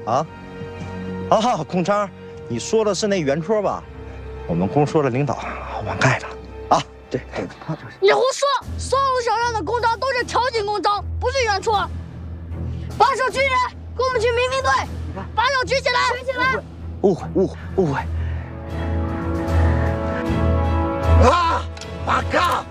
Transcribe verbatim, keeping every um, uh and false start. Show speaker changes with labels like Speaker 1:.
Speaker 1: 啊？啊，空成，你说的是那原戳吧？我们公说的领导忘盖了啊。对，
Speaker 2: 你胡说！所有小样的公章都是条形公章，不是原戳。把手举起来，跟我们去民兵队。把手举起来，举起来。
Speaker 1: 误会，误会，误会。啊！八嘎！